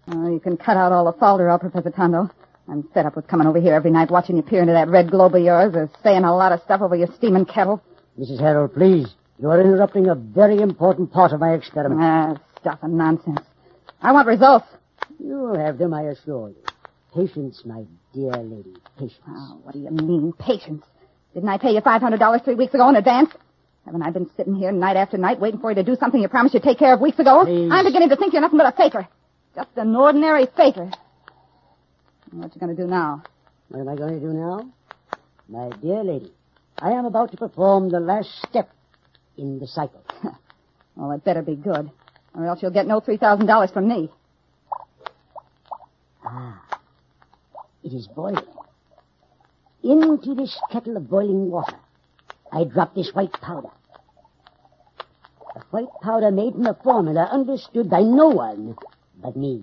Oh, you can cut out all the falderall, Professor Tondo. I'm fed up with coming over here every night watching you peer into that red globe of yours or saying a lot of stuff over your steaming kettle. Mrs. Harold, please. You are interrupting a very important part of my experiment. Stuff and nonsense. I want results. You'll have them, I assure you. Patience, my dear lady. Patience. Oh, what do you mean, patience? Didn't I pay you $500 3 weeks ago in advance? Haven't I been sitting here night after night waiting for you to do something you promised you'd take care of weeks ago? Please. I'm beginning to think you're nothing but a faker. Just an ordinary faker. What you going to do now? What am I going to do now? My dear lady, I am about to perform the last step in the cycle. Well, it better be good, or else you'll get no $3,000 from me. It is boiling. Into this kettle of boiling water, I drop this white powder. A white powder made from a formula understood by no one but me.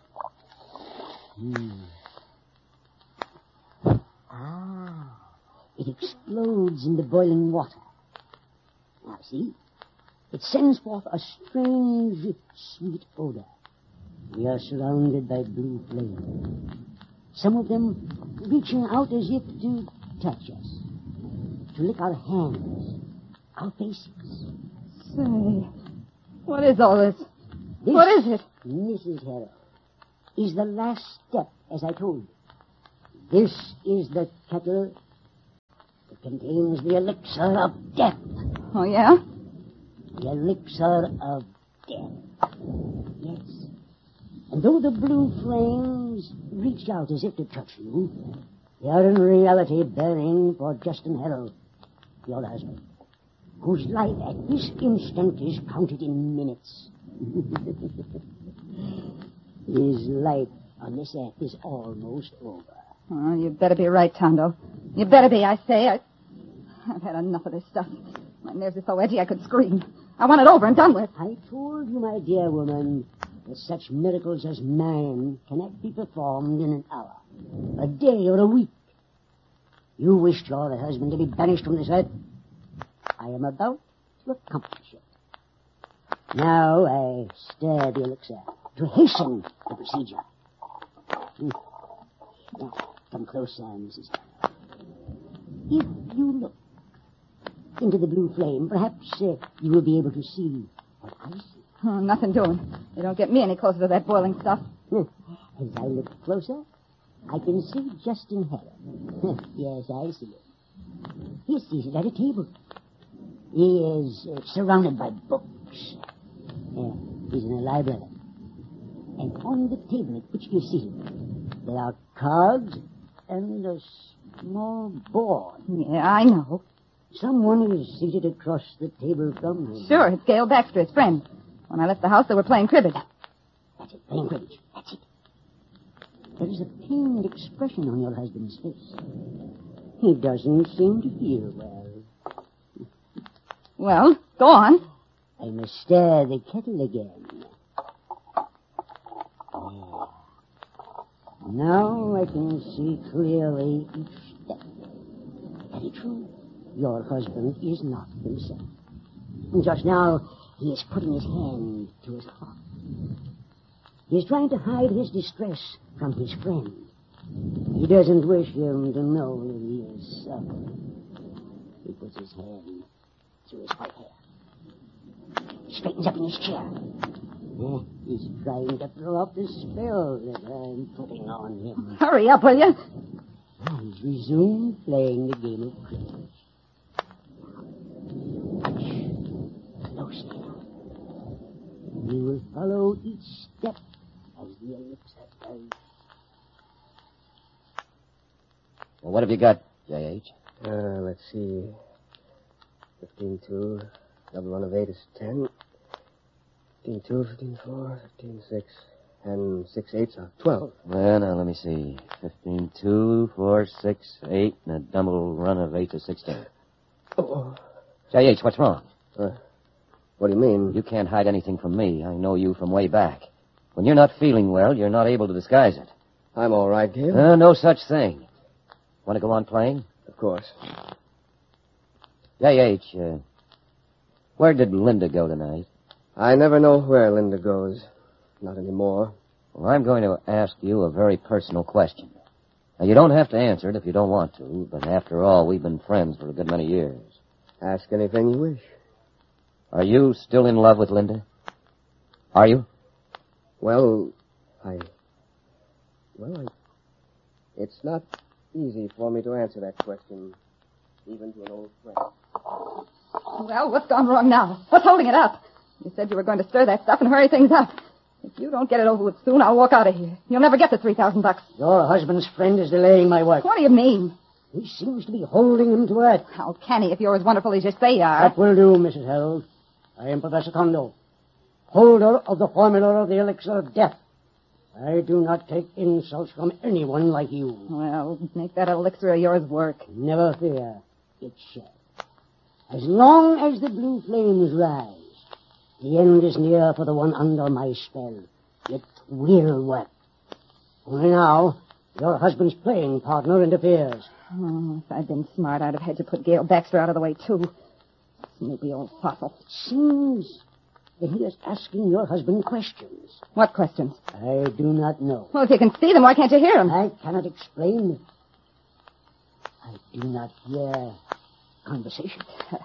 It explodes in the boiling water. Now, see? It sends forth a strange, sweet odor. We are surrounded by blue flames. Some of them reaching out as if to touch us, to lick our hands, our faces. Say, what is all this? This, what is it? Mrs. Harold, is the last step, as I told you. This is the kettle that contains the elixir of death. Oh, yeah? The elixir of death. Yes. And though the blue flames reach out as if to touch you, they are in reality burning for Justin Harold, your husband, whose life at this instant is counted in minutes. His life on this earth is almost over. Oh, you better be right, Tondo. You better be, I say. I've had enough of this stuff. My nerves are so edgy I could scream. I want it over and done with. I told you, my dear woman, that such miracles as mine cannot be performed in an hour, a day, or a week. You wished your husband to be banished from this earth. I am about to accomplish it. Now I stir the elixir to hasten the procedure. Now, come closer, Mrs. Harold. If you look into the blue flame, perhaps you will be able to see what I see. Oh, nothing doing. They don't get me any closer to that boiling stuff. As I look closer, I can see Justin Harold. Yes, I see him. He's seated at a table. He is surrounded by books. He's in a library. And on the table at which he's seated, there are cards and a small board. Yeah, I know. Someone is seated across the table from him. Sure, it's Gail Baxter, his friend. When I left the house, they were playing cribbage. That's it, playing cribbage. That's it. There is a pained expression on your husband's face. He doesn't seem to feel well. Well, go on. I must stir the kettle again. Now I can see clearly each step. Very true. Your husband is not himself. And just now, he is putting his hand to his heart. He is trying to hide his distress from his friend. He doesn't wish him to know that he is suffering. He puts his hand through his white hair. He straightens up in his chair. He's trying to throw off the spell that I'm putting on him. Hurry up, will you? He's resumed playing the game of cribbage. Closely now. We will follow each step as the elixir does. Well, what have you got, J.H.? Let's see. 15-2. Double run of 8 is 10. 15-2, 15-4, 15-6. And 6-8's are 12. Well, now, let me see. 15-2, 4, 6, 8, and a double run of 8 to 16. Oh. J.H., what's wrong? What do you mean? You can't hide anything from me. I know you from way back. When you're not feeling well, you're not able to disguise it. I'm all right, Gail. No such thing. Want to go on playing? Of course. J.H., where did Linda go tonight? I never know where Linda goes. Not anymore. Well, I'm going to ask you a very personal question. Now, you don't have to answer it if you don't want to, but after all, we've been friends for a good many years. Ask anything you wish. Are you still in love with Linda? Are you? Well, it's not easy for me to answer that question, even to an old friend. Well, what's gone wrong now? What's holding it up? You said you were going to stir that stuff and hurry things up. If you don't get it over with soon, I'll walk out of here. You'll never get the $3,000. Your husband's friend is delaying my work. What do you mean? He seems to be holding him to it. How can he if you're as wonderful as you say you are? That will do, Mrs. Harold. I am Professor Kondo, holder of the formula of the elixir of death. I do not take insults from anyone like you. Well, make that elixir of yours work. Never fear. It shall. As long as the blue flames rise, the end is near for the one under my spell. It will work. Only now, your husband's playing partner interferes. Oh, if I'd been smart, I'd have had to put Gail Baxter out of the way, too. Snoopy old fossil. It seems that he is asking your husband questions. What questions? I do not know. Well, if you can see them, why can't you hear them? I cannot explain. I do not hear conversation.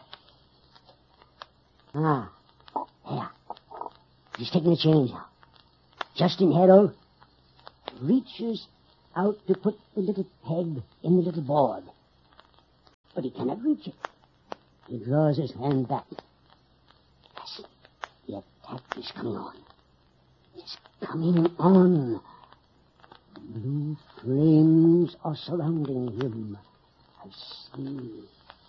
Here. He's taking the change now. Justin Harold reaches out to put the little peg in the little board. But he cannot reach it. He draws his hand back. Yes, the attack is coming on. It's coming on. Blue flames are surrounding him. I see.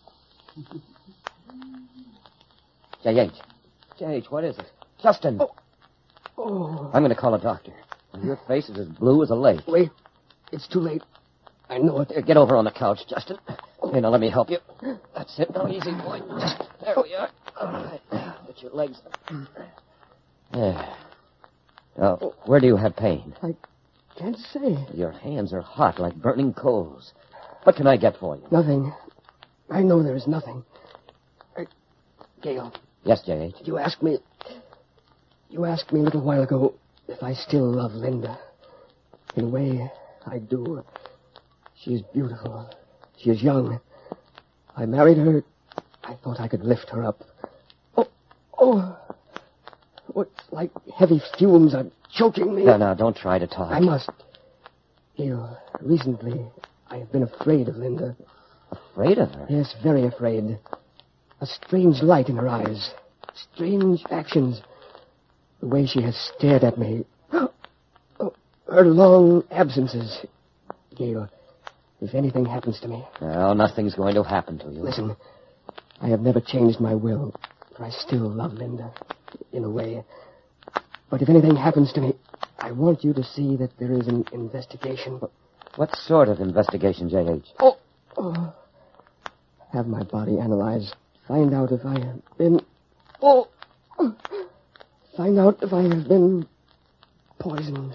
J.H., what is it? Justin. Oh. I'm going to call a doctor. Your face is as blue as a lake. Wait. It's too late. I know it. Get over on the couch, Justin. Here, now let me help you. That's it. Now, easy, boy. There we are. All right. Get your legs. There. Now, where do you have pain? I can't say. Your hands are hot like burning coals. What can I get for you? Nothing. I know there is nothing. Gail. Yes, J.H. You asked me a little while ago if I still love Linda. In a way, I do. She is beautiful. She is young. I married her. I thought I could lift her up. Oh, it's like heavy fumes are choking me. No, don't try to talk. I must. Gail, recently, I have been afraid of Linda. Afraid of her? Yes, very afraid. A strange light in her eyes. Strange actions. The way she has stared at me. Her long absences. Gail, if anything happens to me... No, nothing's going to happen to you. Listen, I have never changed my will, for I still love Linda, in a way. But if anything happens to me, I want you to see that there is an investigation. What sort of investigation, J.H.? Have my body analyzed. Find out if I have been... Find out if I have been poisoned.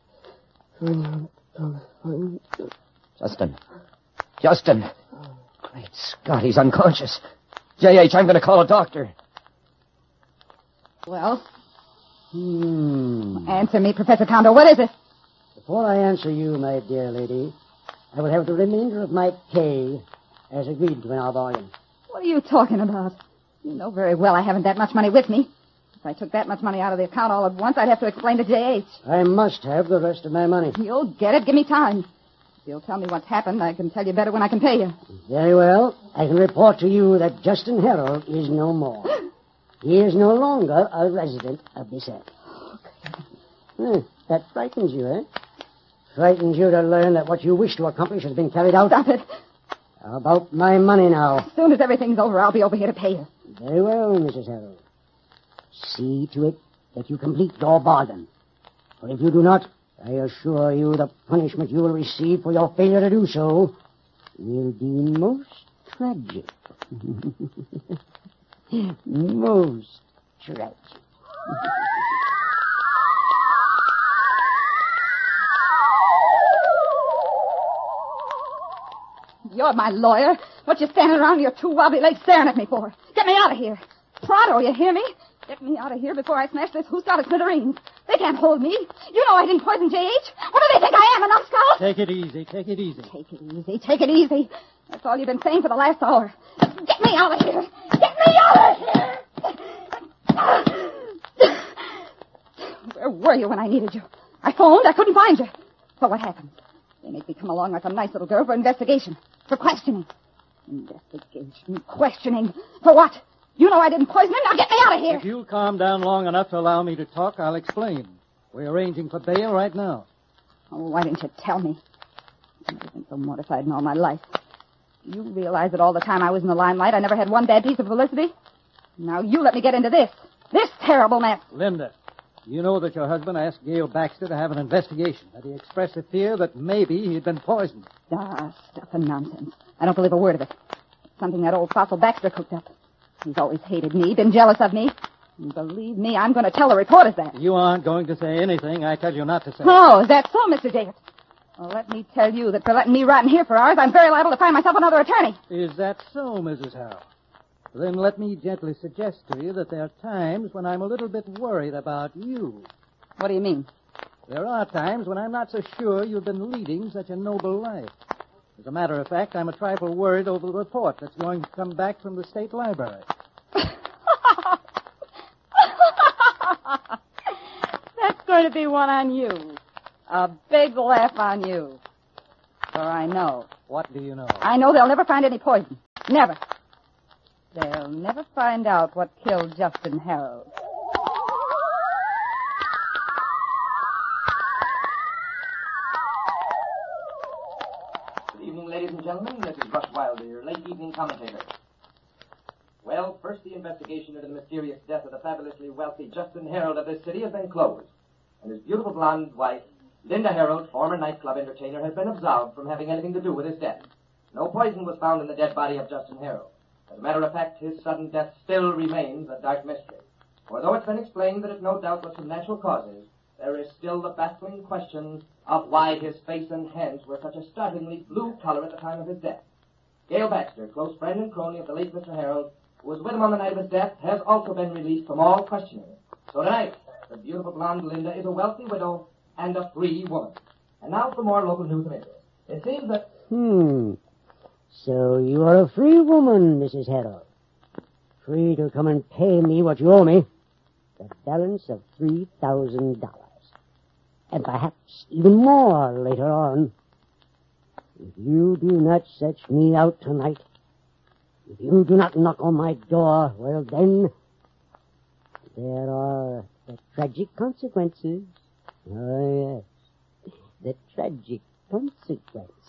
Justin. Great Scott, he's unconscious. J.H., I'm going to call a doctor. Well? Answer me, Professor Kondo. What is it? Before I answer you, my dear lady, I will have the remainder of my pay as agreed to in our bargain. What are you talking about? You know very well I haven't that much money with me. If I took that much money out of the account all at once, I'd have to explain to J.H. I must have the rest of my money. You'll get it. Give me time. If you'll tell me what's happened, I can tell you better when I can pay you. Very well. I can report to you that Justin Harold is no more. He is no longer a resident of this earth. That frightens you, eh? Frightens you to learn that what you wish to accomplish has been carried out? Stop it. How about my money now? As soon as everything's over, I'll be over here to pay you. Very well, Mrs. Harold. See to it that you complete your bargain. For if you do not, I assure you the punishment you will receive for your failure to do so will be most tragic. Most tragic. You're my lawyer. What you standing around with your two wobbly legs staring at me for? Get me out of here. Pronto, you hear me? Get me out of here before I smash this hoose out of smithereens. They can't hold me. You know I didn't poison J.H. What do they think I am, a numbskull? Take it easy. Take it easy. Take it easy. Take it easy. That's all you've been saying for the last hour. Get me out of here. Get me out of here. Where were you when I needed you? I phoned. I couldn't find you. So what happened? They made me come along like a nice little girl for investigation. For questioning. Investigation. Questioning. For what? You know I didn't poison him. Now get me out of here. If you'll calm down long enough to allow me to talk, I'll explain. We're arranging for bail right now. Oh, why didn't you tell me? I've never been so mortified in all my life. Do you realize that all the time I was in the limelight, I never had one bad piece of publicity? Now you let me get into this. This terrible mess. Linda, you know that your husband asked Gail Baxter to have an investigation, that he expressed a fear that maybe he'd been poisoned. Ah, stuff and nonsense. I don't believe a word of it. It's something that old fossil Baxter cooked up. He's always hated me, been jealous of me. And believe me, I'm going to tell the reporters that. You aren't going to say anything I tell you not to say. Oh, is that so, Mr. Jacobs? Well, let me tell you that for letting me rot in here for hours, I'm very liable to find myself another attorney. Is that so, Mrs. Harrell? Then let me gently suggest to you that there are times when I'm a little bit worried about you. What do you mean? There are times when I'm not so sure you've been leading such a noble life. As a matter of fact, I'm a trifle worried over the report that's going to come back from the State Library. That's going to be one on you. A big laugh on you. For I know. What do you know? I know they'll never find any poison. Never. They'll never find out what killed Justin Harold. Good evening, ladies and gentlemen. This is Rush Wilder, your late evening commentator. Well, first, the investigation into the mysterious death of the fabulously wealthy Justin Harold of this city has been closed. And his beautiful blonde wife, Linda Harold, former nightclub entertainer, has been absolved from having anything to do with his death. No poison was found in the dead body of Justin Harold. As a matter of fact, his sudden death still remains a dark mystery. For though it's been explained that it no doubt was from natural causes, there is still the baffling question of why his face and hands were such a startlingly blue color at the time of his death. Gail Baxter, close friend and crony of the late Mr. Harold, who was with him on the night of his death, has also been released from all questioning. So tonight, the beautiful blonde Linda is a wealthy widow and a free woman. And now for more local news of interest. It seems that... So you are a free woman, Mrs. Harold. Free to come and pay me what you owe me. The balance of $3,000. And perhaps even more later on. If you do not search me out tonight, if you do not knock on my door, well then, there are the tragic consequences. Oh, yes, the tragic consequences.